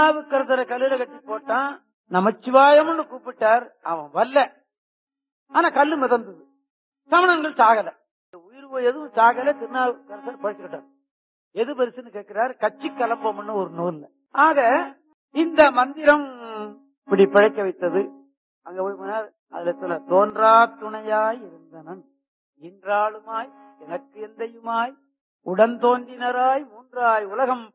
திருநாவுக்கரசரை கல்லுல கட்டி போட்டான். நமச்சிவாயம்னு கூப்பிட்டார், அவன் வரல. ஆனா கல்லு மிதந்தது. சமணங்கள் சாகல, உயிர் எதுவும் சாகல. திருநாவுக்கரசர் பழிச்சுக்கிட்டார். எது பெருசுன்னு கேட்கிறார், கட்சி கலம்பம்னு ஒரு நூல்ல. ஆக இந்த மந்திரம் இப்படி பிழைக்க வைத்தது. அங்க போய் அதுல சொல்ல, தோன்றா துணையாய் இருந்தனன் இன்றாளுமாய் எனக்கு எந்தையுமாய் உடன் தோன்றினராய் மூன்றாய் உலகம்